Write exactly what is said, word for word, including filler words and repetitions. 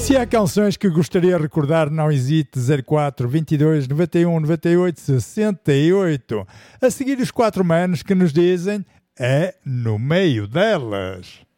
Se há canções que gostaria de recordar, não hesite. Zero quatro, vinte e dois, noventa e um, noventa e oito, sessenta e oito. A seguir os quatro manos que nos dizem é no meio delas.